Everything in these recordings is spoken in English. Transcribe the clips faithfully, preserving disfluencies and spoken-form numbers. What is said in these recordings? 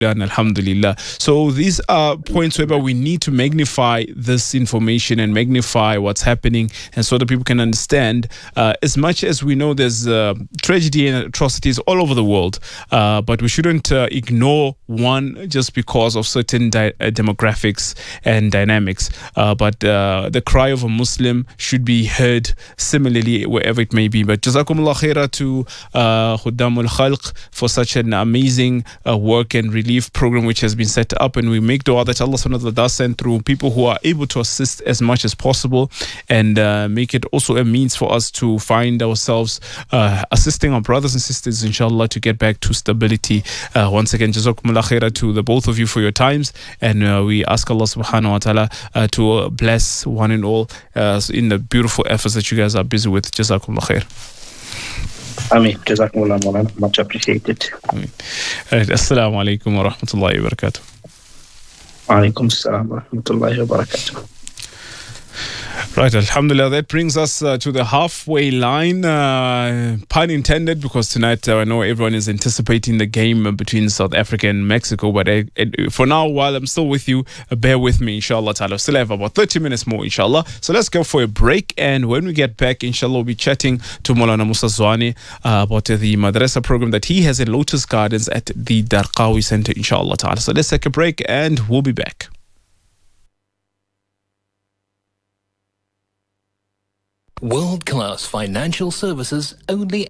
And alhamdulillah. So these are points where we need to magnify this information and magnify what's happening, and so that people can understand. Uh, as much as we know there's uh, tragedy and atrocities all over the world, uh, but we shouldn't uh, ignore one just because of certain di- uh, demographics and dynamics. Uh, but uh, the cry of a Muslim should be heard similarly wherever it may be. But Jazakumullah khaira to uh, Khuddamul Khalq for such an amazing uh, work and relief program which has been set up, and we make dua that Allah subhanahu wa ta'ala does send through people who are able to assist as much as possible, and uh, make it also a means for us to find ourselves uh, assisting our brothers and sisters, inshallah, to get back to stability. Uh, once again, jazakumullah khaira to the both of you for your times, and uh, we ask Allah subhanahu wa ta'ala uh, to uh, bless one and all uh, in the beautiful efforts that you guys are busy with. Jazakumullah khair. Ameen. Jazakumullah Maulana. Much appreciated. Ameen. Right. Assalamu alaikum wa rahmatullahi wa barakatuh. Wa alaikum assalam wa rahmatullahi wa barakatuh. Right, alhamdulillah. That brings us uh, to the halfway line, uh, pun intended, because tonight uh, I know everyone is anticipating the game between South Africa and Mexico. But I, I, for now, while I'm still with you, uh, bear with me, inshallah ta'ala. Still have about thirty minutes more, inshallah. So let's go for a break. And when we get back, inshallah, we'll be chatting to Maulana Musa Zwani uh, about uh, the madrasa program that he has in Lotus Gardens at the Darqawi Center, inshallah ta'ala. So let's take a break and we'll be back. World-class financial services only.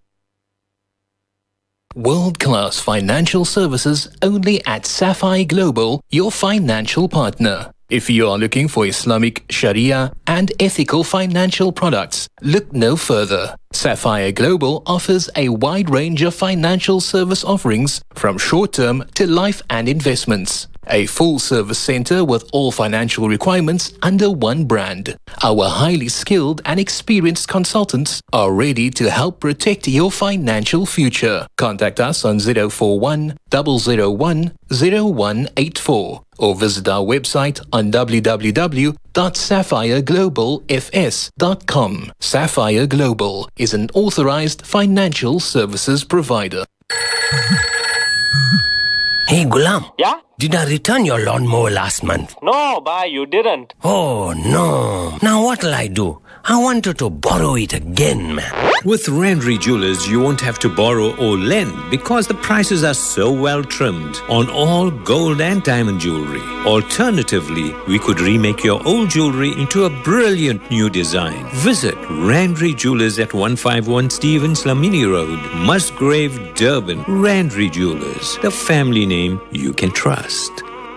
World-class financial services only at Sapphire Global, your financial partner. If you are looking for Islamic, Sharia, and ethical financial products, look no further. Sapphire Global offers a wide range of financial service offerings, from short-term to life and investments. A full-service center with all financial requirements under one brand. Our highly skilled and experienced consultants are ready to help protect your financial future. Contact us on zero four one, zero zero one, zero one eight four or visit our website on w w w dot sapphire global f s dot com. Sapphire Global is an authorized financial services provider. Hey, Gulam. Yeah? Did I return your lawnmower last month? No, bhai, you didn't. Oh, no. Now what'll I do? I wanted to borrow it again, man. With Randry Jewelers, you won't have to borrow or lend because the prices are so well trimmed on all gold and diamond jewelry. Alternatively, we could remake your old jewelry into a brilliant new design. Visit Randry Jewelers at one fifty-one Stevens Lamini Road, Musgrave, Durban. Randry Jewelers, the family name you can trust.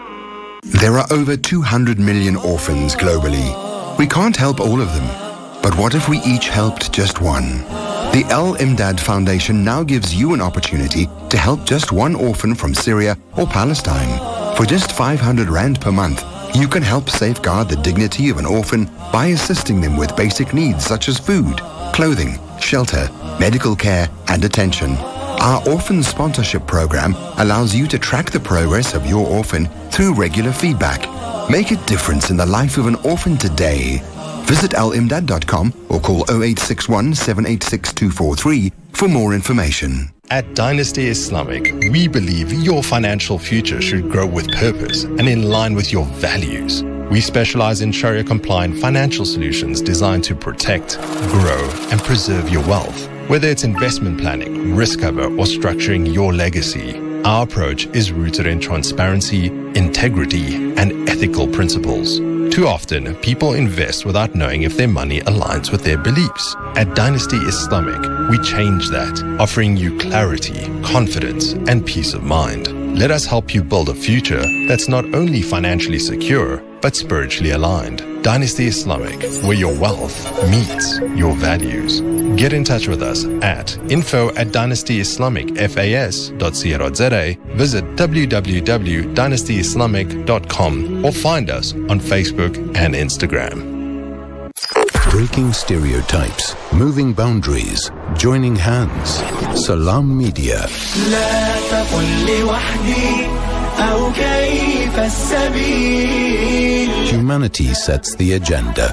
There are over two hundred million orphans globally. We can't help all of them. But what if we each helped just one? The Al Imdad Foundation now gives you an opportunity to help just one orphan from Syria or Palestine. For just five hundred rand per month, you can help safeguard the dignity of an orphan by assisting them with basic needs such as food, clothing, shelter, medical care, and attention. Our orphan sponsorship program allows you to track the progress of your orphan through regular feedback. Make a difference in the life of an orphan today. Visit al imdad dot com or call zero eight six one, seven eight six, two four three for more information. At Dynasty Islamic, we believe your financial future should grow with purpose and in line with your values. We specialize in Sharia-compliant financial solutions designed to protect, grow, and preserve your wealth. Whether it's investment planning, risk cover, or structuring your legacy, our approach is rooted in transparency, integrity, and ethical principles. Too often, people invest without knowing if their money aligns with their beliefs. At Dynasty Islamic, we change that, offering you clarity, confidence, and peace of mind. Let us help you build a future that's not only financially secure, but spiritually aligned. Dynasty Islamic, where your wealth meets your values. Get in touch with us at info at dynasty islamic fas dot co dot za. Visit w w w dot dynasty islamic dot com or find us on Facebook and Instagram. Breaking stereotypes, moving boundaries, joining hands. Salam Media. Humanity sets the agenda.